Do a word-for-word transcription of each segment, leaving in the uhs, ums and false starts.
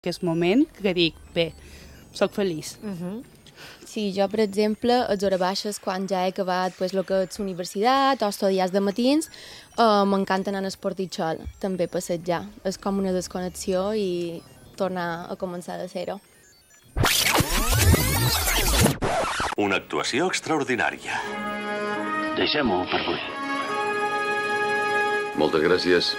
aquest moment que dic, bé, soc feliç. Uh-huh. Sí, jo, per exemple, a les hores baixes, quan ja he acabat pues, el que és la universitat o estudiar de matins, uh, m'encanta anar a esportitxol, també passejar. És com una desconnexió i tornar a començar de zero. Una actuació extraordinària. Deixem-ho per avui. Moltes gràcies.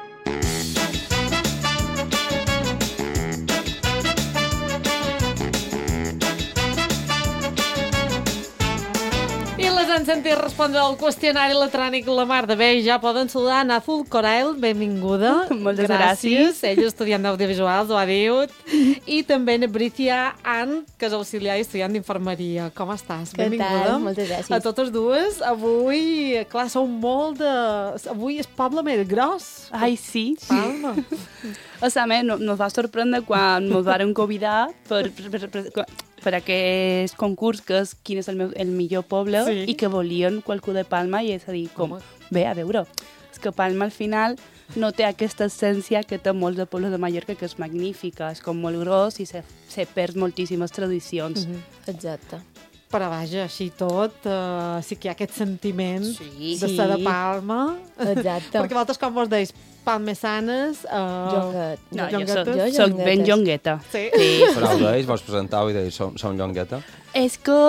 Han sentit respondre al qüestionari electrònic la mar de bé. Ja poden saludar Nazul Corael, benvinguda. Moltes gràcies. Ella és estudiant d'audiovisuals, ho ha dit. I també Nebricia Ann, que és auxiliar i estudiant d'infermeria. Com estàs? Què Benvinguda. tal? Moltes gràcies. A totes dues. Avui, clar, sou molt de... Avui és poble més gros. Ai, sí. Palma. O sigui, no, nos va sorprendre quan ens van convidar per, per, per, per, per aquest concurs que és quin és el, meu, el millor poble, sí. I que volien qualcú de Palma i és a dir, com, bé, a veure, és que Palma al final no té aquesta essència que té molts de pobles de Mallorca, que és magnífica, és com molt gros i se, se perd moltíssimes tradicions. Mm-hmm. Exacte. Però vaja, així tot, uh, sí que hi ha aquest sentiment sí. de ser de Palma. Exacte. Perquè vosaltres, com vos deis, palmesanes... Uh, Jonguet. No, jo Jonguetes. soc, Jo soc ben jonguetes. jongueta. Sí. Sí. Però ho deis, vos presentau i deis, som, som llongueta? És que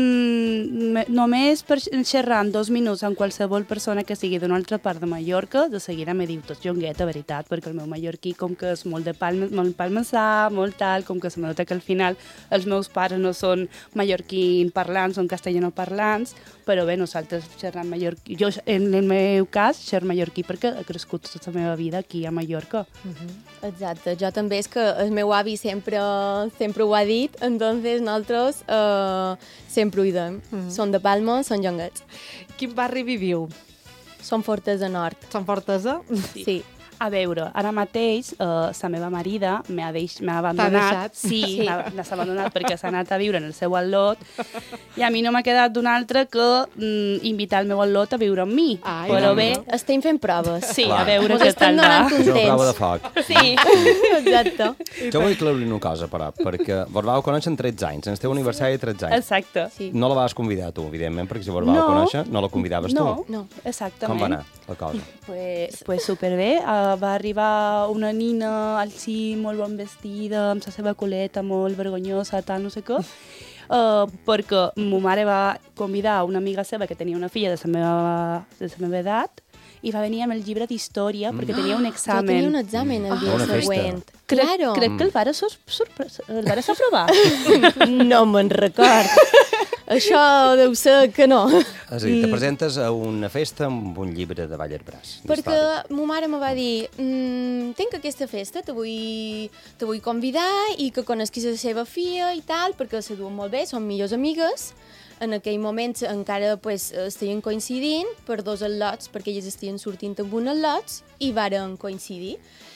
mm, només per xerrar dos minuts amb qualsevol persona que sigui d'una altra part de Mallorca, de seguida me diu tot jongueta, veritat, perquè el meu mallorquí com que és molt de palma, molt palmesà, molt tal, com que se me nota que al final els meus pares no són mallorquín parlants, són castellano parlants, però bé, nosaltres xerram mallorquí. Jo, en el meu cas, xerro mallorquí perquè he crescut tota la meva vida aquí a Mallorca. Uh-huh. Exacte, jo també és que el meu avi sempre, sempre ho ha dit, entonces nosaltres uh, sempre ho diem. Mm-hmm. Són de Palma, són jonguets. Quin barri viviu? Som Fortesa Nord. Són Fortesa? Sí. sí. A veure, ara mateix uh, la meva marida m'ha abandonat. deixat? Sí, sí. m'ha abandonat perquè s'ha anat a viure en el seu al·lot i a mi no m'ha quedat d'un altre que mm, invitar el meu al·lot a viure amb mi. Ai, però no, bé... no. Estem fent proves. Sí, Clar. a veure Mos què estem tal va. donant un És una prova de temps. foc. Sí. Exacte. Jo vull aclarir una cosa, però, perquè vos vau conèixer en tretze anys, en el teu aniversari de tretze anys. Exacte. Sí. No la vas convidar tu, evidentment, perquè si vos vau No. conèixer no la convidaves No, tu. No. exactament. Com va anar la cosa? Pues, pues superbé. Uh, va arribar una nina al cim, molt ben vestida, amb la seva coleta molt vergonyosa, tal, no sé què, uh, perquè ma mare va convidar una amiga seva que tenia una filla de la meva, de la meva edat i va venir amb el llibre d'història mm. perquè tenia un Jo examen. tenia un examen el dia una festa. següent. Crec, Claro. crec que el vares, sor- sorpre- el vares aprovar. No me'n record. Això deu ser que no. És a dir, te presentes a una festa amb un llibre de Vallerbràs. Perquè ma mare me va dir mmm, tinc aquesta festa, te vull, te vull convidar i que conesquis la seva filla i tal, perquè se duen molt bé, són millors amigues. En aquell moment encara pues, estaven coincidint per dos al·lots, perquè elles estaven sortint amb un al·lots i varen coincidir.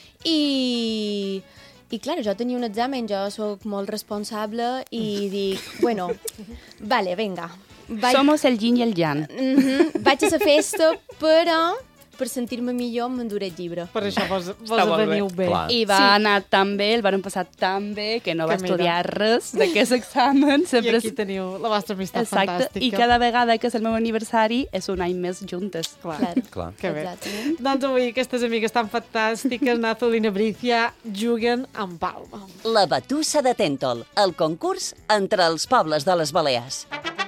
I... I, clar, jo tenia un examen, jo sóc molt responsable i dic, bueno, vale, venga. Vaig... Somos el yin i el yang. Mm-hmm. Vaig a la festa, però per sentir-me millor m'enduré el llibre. Per això vos, vos Està molt veniu bé. Clar. I va Sí. anar tan bé, el van passar tan bé, que no Que va mira. estudiar res d'aquest examen. I Sempre... aquí teniu la vostra amistat Exacte, fantàstica. i cada vegada que és el meu aniversari és un any més juntes. Clar. Clar. Clar. Que bé. Exactament. Doncs avui aquestes amigues tan fantàstiques, Nazul i Nebricia, juguen amb Palma. La Batussa de Tèntol, el concurs entre els pobles de les Balears.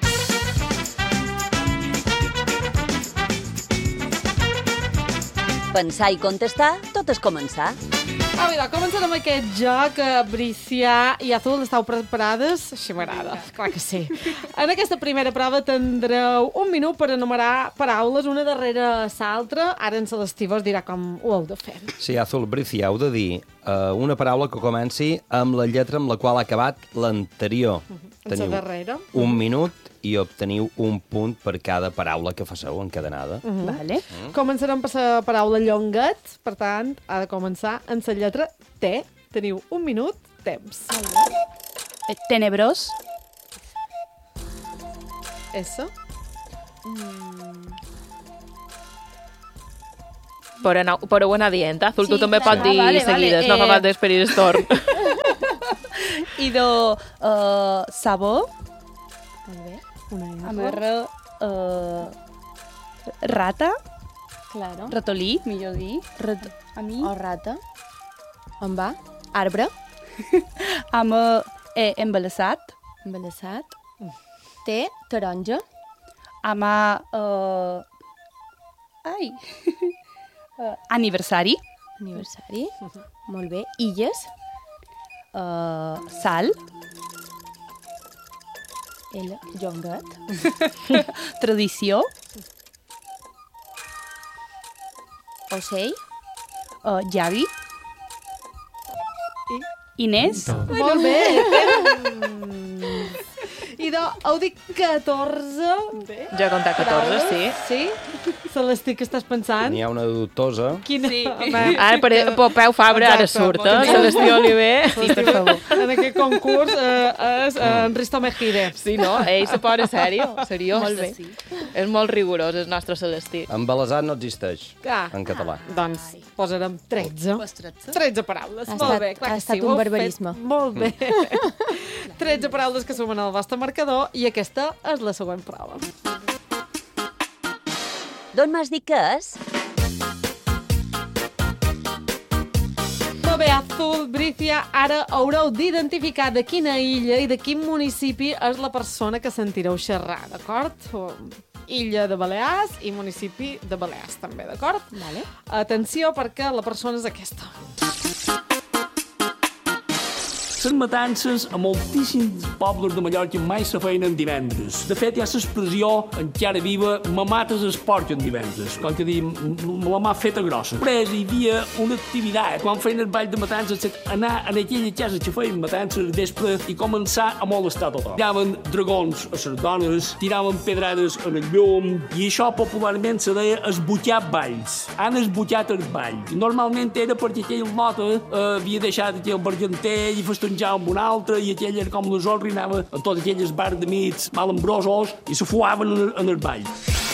Pensar i contestar, tot és començar. Ah, mira, començarem aquest joc. Bricià i Azul, esteu preparades? Així m'agrada, clar que sí. En aquesta primera prova tindreu un minut per enumerar paraules, una darrere l'altra. Ara en Celestí vos dirà com ho heu de fer. Sí, Azul, Bricia, heu de dir uh, una paraula que comenci amb la lletra amb la qual ha acabat l'anterior. En la darrera. un minut i obteniu un punt per cada paraula que faceu encadenada. Mhm. Vale. Començarem per la paraula llonguet, per tant, ha de començar en la lletra T. Teniu un minut, temps. Eh, Tenebrós. S. Però, anau, però ho anar dient, Azul, tu Sí, també clar. pots dir Ah, vale, seguides, vale, no fa eh. falta esperir el torn. I de uh, sabó. Molt bé. Una R. Amb R. Uh, rata. Claro. Ratolí, millor dir. Rat... A mi. O rata. On va? Arbre. Amb uh, E, embarassat. Embarassat. T, taronja. Amb uh, ai. uh, aniversari. Aniversari. Molt bé. Illes. Uh, sal. Ella. Jongat. Tradició. Ocell. Uh, Javi. Inés. Molt bé. I de, heu dit catorze. Jo he comptat catorze, sí. Sí? Celestí, què estàs pensant? N'hi ha una dubtosa. Quina? Sí. Ara, per Popeu Fabra, ara surt, eh? Celestí Oliver. Sí, per favor. En aquest concurs eh, és eh, en Risto Mejide. Sí, no? Ell se posa sèrio, seriós. Molt bé. Sí. És molt rigorós, el nostre Celestí. Embalassat no existeix, Ah. en català. Doncs posarem tretze. tretze paraules. Ha Molt estat- bé, clar ha que estat sí. un ho heu barbarisme. fet Molt bé. tretze paraules que sumen al vostre marcador i aquesta és la següent prova. D'on m'has dit que és? Molt bé, Azul, Brícia, ara haureu d'identificar de quina illa i de quin municipi és la persona que sentireu xerrar, d'acord? Illa de Balears i municipi de Balears, també, d'acord? Vale. Atenció, perquè la persona és aquesta. Les matances a moltíssims pobles de Mallorca mai se feien en divendres. De fet, hi ha l'expressió encara viva, me mates es porc en divendres, com que dir, me la mà feta grossa. Després hi havia una activitat, quan feien el ball de matances, anar a aquella casa que feien matances al vespre i començar a molestar tothom. Tiraven dragons a les dones, tiraven pedrades en el llum, i això popularment se deia esbutxar balls. Han esbutxat els balls. Normalment era perquè aquell lota eh, havia deixat aquell bargenter i festonejar amb un altre, i aquell era com les orri, anava a tots aquelles bars de mits malambrosos i se fuaven en, en el ball.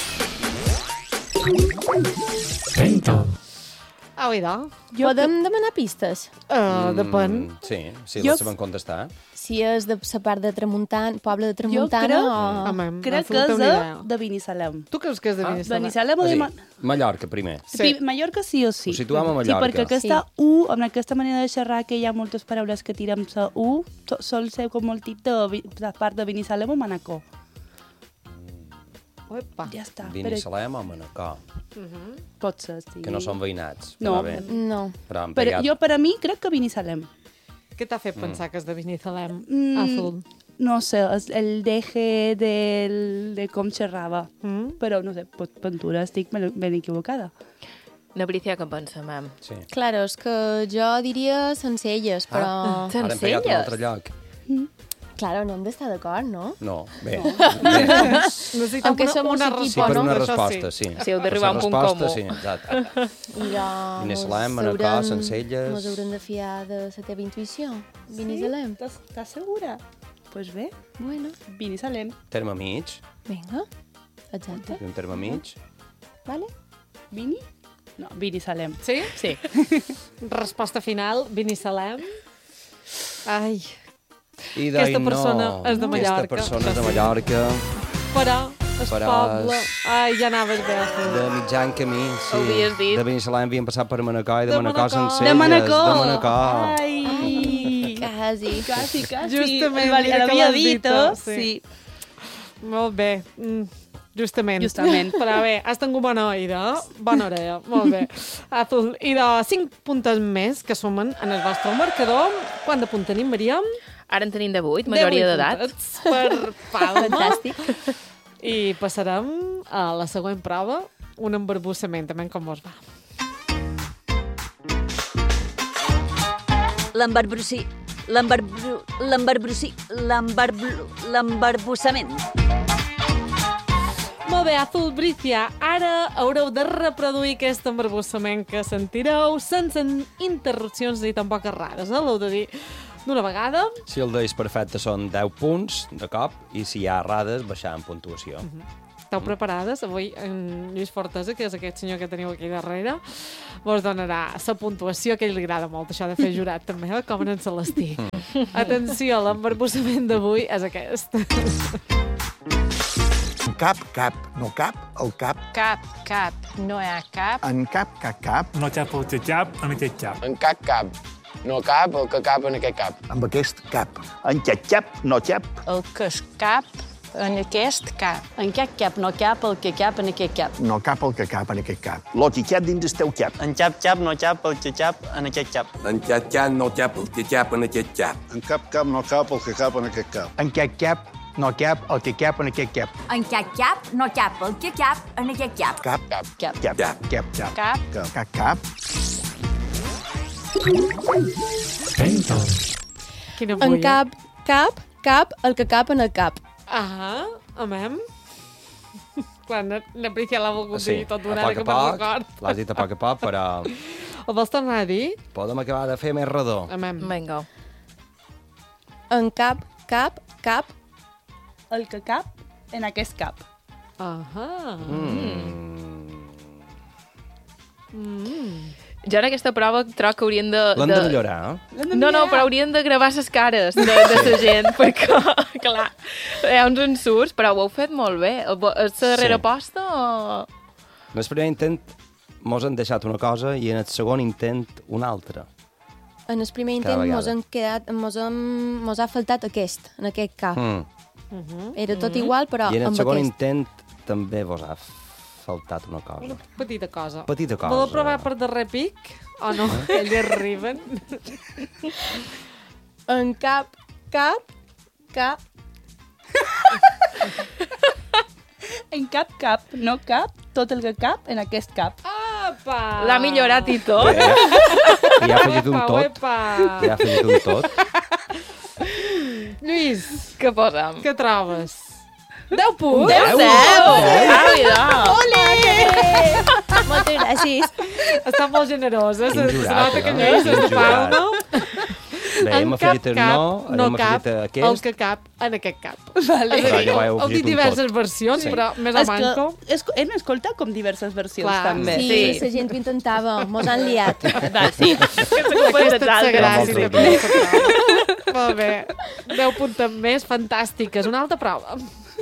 Au, idò. Podem demanar pistes? Uh, depèn. Mm, sí, sí, Jo- les sabem contestar. Si és de la part de Tramuntana, poble de Jo Tramuntana crec, o... Home, crec que no és tinc ni de, idea. de Binissalem. Tu creus que és de Ah, Binissalem? Binissalem o de... Sí, Ma... Mallorca, primer. Sí. Mallorca sí o sí. Ho situam a Sí, Mallorca. perquè aquesta Sí. U, amb aquesta manera de xerrar que hi ha moltes paraules que tirem la U, to- sol ser com molt tip de, vi- de part de Binissalem o Manacor. Uepa. Ja està. Binissalem o Manacor, Però... Pot ser, sí. que no són veïnats. No. Però bé, No. però han Però pegat. jo, per a mi, crec que Binissalem. Què t'ha fet pensar que és de Binissalem, Mm. Azul? No sé, és el deje del, de com xerrava. Mm? Però, no sé, pot Ventura, estic ben ben equivocada. No, Brícia, què en pensem, mam? Sí. Claro, és que jo diria Sencelles, però... Ah, ara hem pegat un altre lloc. Claro, no hem d'estar d'acord, no? No, bé. bé. Necessitem Aunque una, somos una equipo, Sí, per resposta, una això resposta, sí. Sí, heu d'arribar a un Per punt la resposta, comú. Sí, exacte. I jo... Binissalem, mos Manacor, haurem- Sencelles. Mos haurem de fiar de la teva intuïció. Binissalem. Estàs estàs segura? Doncs pues bé, Bueno, Binissalem. Terme mig, vinga. Exacte. un terme mig. Vale? Bini? No, Binissalem. Sí? Sí. Resposta final, Binissalem. Ai, I Aquesta d'ahir persona no. és de Mallorca. Aquesta persona és de Mallorca, però el Però poble... és- Ai, ja anaves bé, Azul. de mitjan camí, sí. Ho havies dit. De Binissalem havien passat per Manacor i de, De Manacor Manacor. Sencelles. De Manacor! De Manacor. Ai! Quasi. Quasi, quasi. Justament, Vale, mira que l'havia l'has dit, dita, eh? sí. Sí. Molt bé. Mm, justament. Justament. Però bé, has tingut bona oïda, eh? Bona orella. Molt bé. Azul. I de cinc puntes més que sumen en el vostre marcador. Quant de punt tenim, Maria? Ara en tenim de vuit, majoria Deu d'edat. puntets per Palma. Fantàstic. I passarem a la següent prova, un embarbussament, també com vos va. L'embarbrussi... L'embarbru... L'embarbrussi... L'embarbru... L'embarbussament. Molt bé, Azul Brícia, ara haureu de reproduir aquest embarbussament que sentireu sense interrupcions ni tampoc errades, eh? L'heu de dir d'una vegada. Si el d'ells perfecte són deu punts de cop i si hi ha errades, baixar en puntuació. Esteu preparades? Avui en Lluís Fortesa, que és aquest senyor que teniu aquí darrere, vos donarà la puntuació, que a ell li agrada molt, això de fer jurat també, eh? Com en Celestí. Atenció, l'embarbussament d'avui és aquest. Cap, cap, no cap, el cap. Cap, cap, no hi ha cap. En cap, cap, cap. No cap el que cap en aquest cap. En cap, cap. No cap, el que cap en aquest cap. Amb aquest cap. En cap, cap, no cap. El que es cap en aquest cap. En cap cap, no cap, el que cap en aquest cap. No cap el que cap en aquest cap. Lo que cap dins el teu cap. En cap, cap, no cap, el que cap en aquest cap. En cap, cap, no cap el que cap en aquest cap. En cap, cap, no cap el que cap en aquest cap. En cap, cap, no cap el que cap en aquest cap. En cap, cap, no cap el que cap en aquest cap. Cap, cap, cap, cap, cap, cap, cap, cap, cap, cap. Quina En bulla. cap, cap, cap, el que cap en el cap. Ah, amem. Clar, na, na Prícia l'ha volgut Sí, dir tot a d'una poc que a me'n poc, record. l'has dit a poc a poc, però Ho vols tornar a dir? podem acabar de fer més redó. Amem. Vinga. En cap, cap, cap, El que cap en aquest cap. Ahà. Mm. Mm. Jo en aquesta prova troc que haurien de... L'han de millorar, eh? No, no, però haurien de gravar les cares de, de la gent, perquè, clar, hi ha uns ensurts, però ho heu fet molt bé. És la darrera Sí. posta o...? En el primer intent mos han deixat una cosa i en el segon intent una altra. En el primer Cada intent vegada. mos, han quedat, mos, hem, mos ha faltat aquest, en aquest cap. Mm. Uh -huh. Era tot igual, però I en el amb segon aquest. intent també vos ha faltat una cosa. Una petita cosa. Petita cosa. Voleu provar per darrer pic? O no? Ells arriben. En cap, cap, cap. En cap cap, no cap, tot el que cap en aquest cap. Apa! L'ha millorat i tot. Bé, I ha afegit un Uepa, tot. uepa. I ha afegit un tot. Lluís, Què posem? què trobes? deu punts? Deu, deu! Ah, Ole! Moltes gràcies. Està molt generosa. Quin Se, se jurat, nota que eh? Lluís és Quin de jurat. Palma. Bé, hem afegit el no, no hem cap afegit el aquest. que cap en aquest cap. Vale. És a dir, Però ja heu heu dit afegit un diverses tot. versions, Sí. però més o És manco. que és, hem escoltat com diverses versions, Clar. també. Sí, Sí. la gent ho intentava, mos han liat. Va, sí. Aquesta és la gràcia. Molt també. Molt bé. deu puntes més fantàstiques. Una altra prova.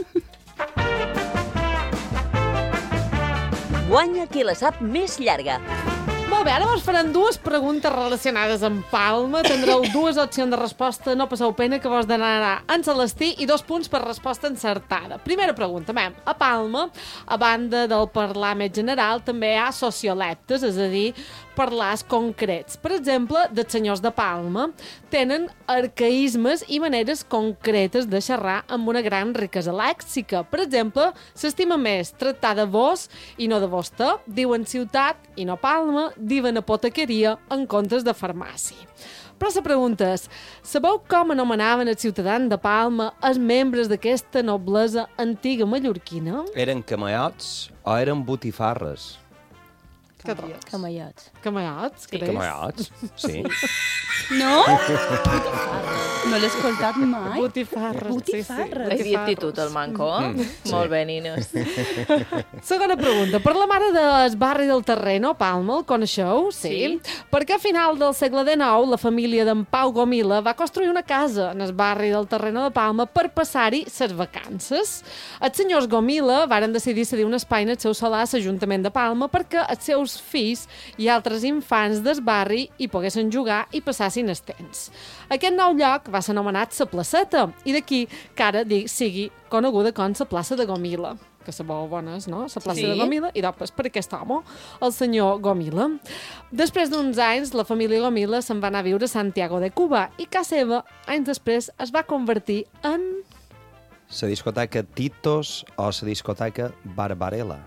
Guanya qui la sap més llarga. Molt bé, ara vos faran dues preguntes relacionades amb Palma. Tindreu dues opcions de resposta. No passeu pena, que vos donarà en Celestí i dos punts per resposta encertada. Primera pregunta. Mem, a Palma, a banda del parlar més general, també hi ha sociolectes, és a dir, parlars concrets. Per exemple, dels senyors de Palma tenen arcaïsmes i maneres concretes de xerrar amb una gran riquesa lèxica. Per exemple, s'estima més tractar de vos i no de vostè. Diuen ciutat i no Palma. Diuen apotequeria en comptes de farmàcia. Però la pregunta és, sabeu com anomenaven els ciutadans de Palma els membres d'aquesta noblesa antiga mallorquina? Eren camallots o eren botifarres? Què trobes? Camallots. Camallots, creus? Camallots, sí. No? No l'he escoltat mai. Botifarres. Botifarres. Has dit tu, el manco. Mm, Molt bé, nines. Segona pregunta. Per la mare del barri del Terreno, Palma, el coneixeu? Sí. Sí. Perquè a final del segle dinou la família d'en Pau Gomila va construir una casa en el barri del Terreno de Palma per passar-hi ses vacances. Els senyors Gomila varen decidir cedir un espai en el seu solar a l'Ajuntament de Palma perquè els seus fills i altres infants del barri hi poguessin jugar i passassin el temps. Aquest nou lloc va ser anomenat la Placeta i d'aquí que ara dic, sigui coneguda com la plaça de Gomila, que sabeu bones, no? La plaça Sí. de Gomila, i després per aquest home, el senyor Gomila. Després d'uns anys, la família Gomila se'n va anar a viure a Santiago de Cuba i casa seva, anys després, es va convertir en... La discoteca Titos o la discoteca Barbarella?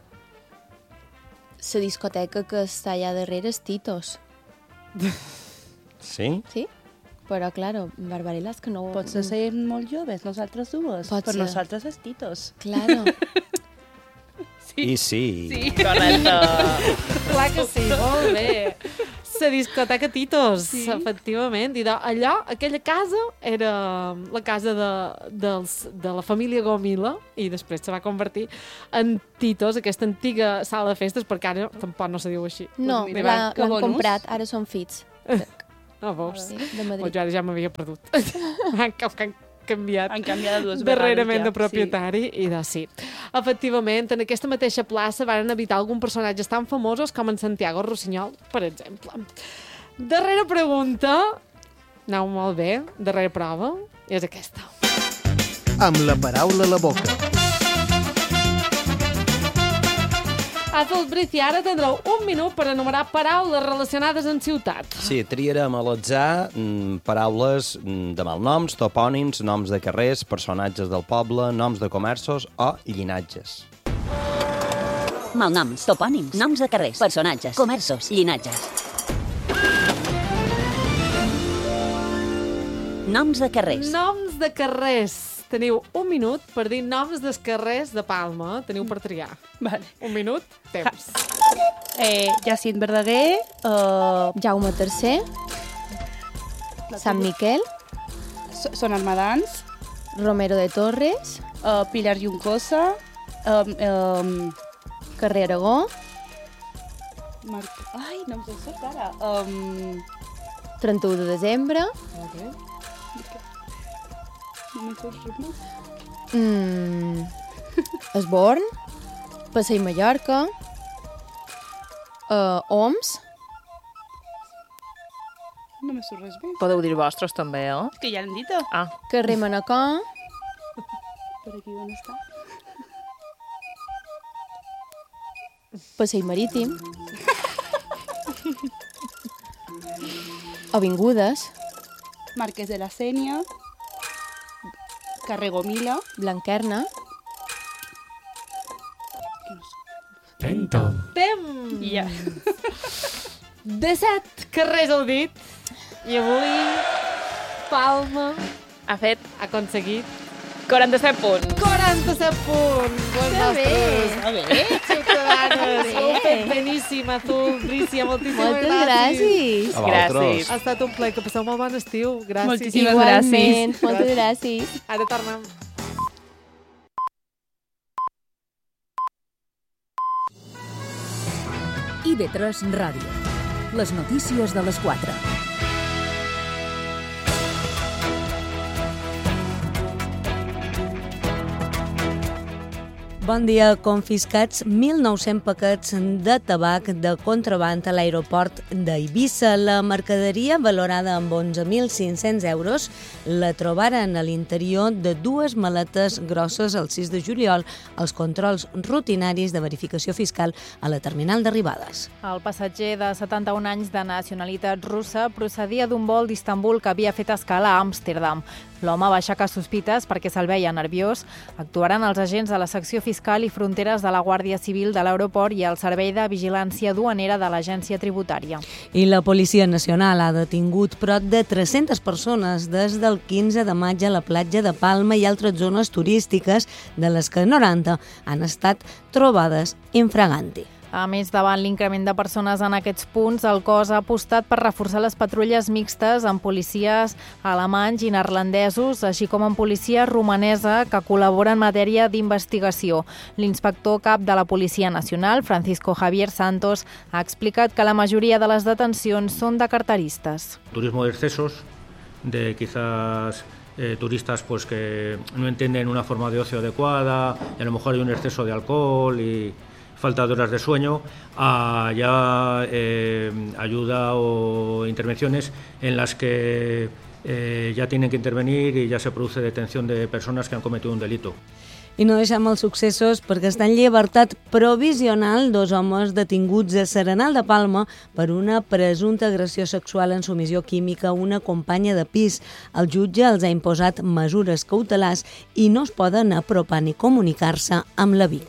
La discoteca que està allà darrere és Titos. Sí? Sí? Però, claro, Barbarella és que no... Potser ser molt joves, nosaltres dues. Pot Per ser. nosaltres és Titos. Claro. I sí. Sí. Correcte. Clar que sí, molt bé. La discoteca Titos, sí. efectivament. I de, allò, aquella casa era la casa de, dels, de la família Gomila i després se va convertir en Titos, aquesta antiga sala de festes, perquè ara tampoc no se diu així. No, pues l'han comprat, ara són fits. No, veus? Sí, de Madrid. Pues jo ara ja m'havia perdut. Han canviat, Han canviat dues darrerament vegades, de propietari sí. I de sí. Efectivament, en aquesta mateixa plaça van evitar alguns personatges tan famosos com en Santiago Rossinyol, per exemple. Darrera pregunta, aneu molt bé, darrera prova, és aquesta. Amb la paraula a la boca. Azul Brici, ara tindreu un minut per enumerar paraules relacionades amb ciutat. Sí, triarem a l'atzar mm, paraules mm, de malnoms, topònims, noms de carrers, personatges del poble, noms de comerços o llinatges. Malnoms, topònims, noms de carrers, personatges, comerços, llinatges. Noms de carrers. Noms de carrers. Teniu un minut per dir noms dels carrers de Palma. Teniu per triar. Vale. Un minut, temps. Eh, Jacint Verdaguer, uh, Jaume tercer, Sant Miquel, Son Armadans, Romero de Torres, uh, Pilar Juncosa, um, um, Carrer Aragó, Mar... Ai, no em sé sort ara. Um... trenta-u de desembre, Okay. mm, Esborn, Passeig Mallorca, uh, Oms. No me surt res més. Podeu dir vostres també, eh? És que ja l'hem dit. Ah. Carrer Manacor. Per aquí on està? Passeig Marítim. Avingudes. Marquès de la Sénia, Carrer Gomila, Blanquerna. Temps! Ja. disset carrers al dit. I avui Palma ha fet, ha aconseguit quaranta-set punts. quaranta-set punts! Les Que bé! nostres Que bé! ciutadanes. Que Ho heu fet bé! beníssim, Azul, Brícia, moltíssimes Moltes gràcies. gràcies. A vosaltres. Ha estat un plaer, que passeu molt bon estiu. Gràcies. Moltíssimes Igualment, gràcies. moltes gràcies. Ara tornem. I V tres Ràdio. Les notícies de les quatre. Bon dia. Confiscats mil nou-cents paquets de tabac de contraband a l'aeroport d'Eivissa. La mercaderia, valorada amb onze mil cinc-cents euros, la trobaren a l'interior de dues maletes grosses el sis de juliol als controls rutinaris de verificació fiscal a la terminal d'arribades. El passatger de setanta-un anys de nacionalitat russa procedia d'un vol d'Istanbul que havia fet escala a Amsterdam. L'home va aixecar sospites perquè se'l veia nerviós. Actuaran els agents de la secció fiscal i fronteres de la Guàrdia Civil de l'aeroport i el Servei de Vigilància Duanera de l'Agència Tributària. I la Policia Nacional ha detingut prop de tres-centes persones des del quinze de maig a la platja de Palma i altres zones turístiques, de les que noranta han estat trobades infraganti. A més, davant l'increment de persones en aquests punts, el cos ha apostat per reforçar les patrulles mixtes amb policies alemanys i neerlandesos, així com amb policia romanesa que col·labora en matèria d'investigació. L'inspector cap de la Policia Nacional, Francisco Javier Santos, ha explicat que la majoria de les detencions són de carteristes. Turismo de excesos, de quizás eh, turistas pues que no entienden una forma de ocio adecuada, y a lo mejor hay un exceso de alcohol y falta de horas de sueño, a ya eh, ayuda o intervenciones en las que eh, ya tienen que intervenir y ya se produce detención de personas que han cometido un delito. I no deixem els successos perquè està en llibertat provisional dos homes detinguts a Serenal de Palma per una presumpta agressió sexual en submissió química a una companya de pis. El jutge els ha imposat mesures cautelars i no es poden apropar ni comunicar-se amb la víctima.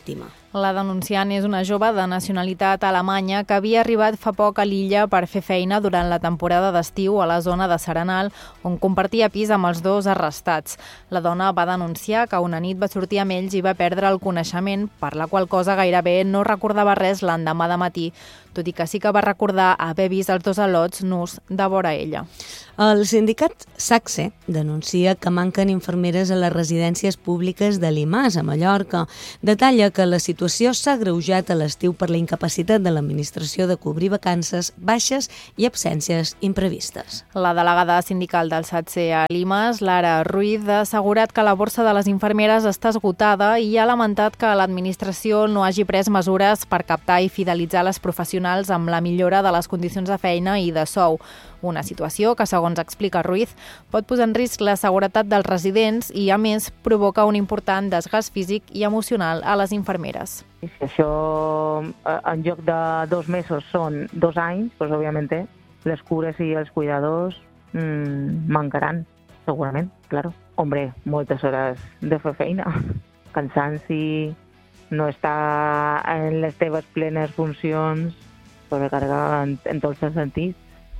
La denunciant és una jove de nacionalitat alemanya que havia arribat fa poc a l'illa per fer feina durant la temporada d'estiu a la zona de Serenal, on compartia pis amb els dos arrestats. La dona va denunciar que una nit va sortir amb ells i va perdre el coneixement, per la qual cosa gairebé no recordava res l'endemà de matí, tot i que sí que va recordar haver vist els dos al·lots nus de vora ella. El sindicat SACSE denuncia que manquen infermeres a les residències públiques de l'Imàs, a Mallorca. Detalla que la situació s'ha agreujat a l'estiu per la incapacitat de l'administració de cobrir vacances, baixes i absències imprevistes. La delegada sindical del SACSE a l'Imàs, Lara Ruiz, ha assegurat que la borsa de les infermeres està esgotada i ha lamentat que l'administració no hagi pres mesures per captar i fidelitzar les professionals amb la millora de les condicions de feina i de sou. Una situació que, segons explica Ruiz, pot posar en risc la seguretat dels residents i, a més, provoca un important desgast físic i emocional a les infermeres. Si això en lloc de dos mesos són dos anys, doncs, òbviament, les cures i els cuidadors mmm, mancaran, segurament, claro. Hombre, moltes hores de fer feina, cansanci, no estar en les teves plenes funcions, sobrecarregar en, en tots els sentits.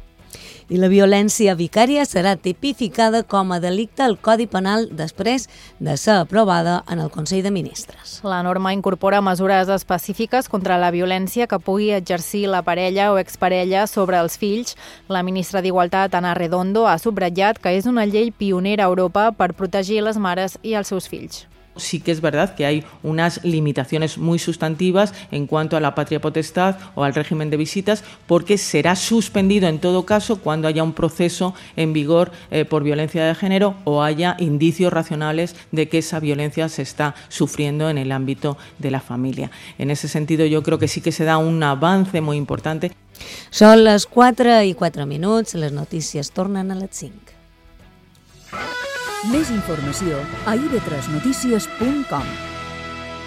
I la violència vicària serà tipificada com a delicte al Codi Penal després de ser aprovada en el Consell de Ministres. La norma incorpora mesures específiques contra la violència que pugui exercir la parella o exparella sobre els fills. La ministra d'Igualtat, Ana Redondo, ha subratllat que és una llei pionera a Europa per protegir les mares i els seus fills. Sí que es verdad que hay unas limitaciones muy sustantivas en cuanto a la patria potestad o al régimen de visitas, porque será suspendido en todo caso cuando haya un proceso en vigor eh, por violencia de género o haya indicios racionales de que esa violencia se está sufriendo en el ámbito de la familia. En ese sentido, yo creo que sí que se da un avance muy importante. Són les quatre i quatre minuts, les notícies tornen a les cinc. Més informació a i ve tres notícies punt com.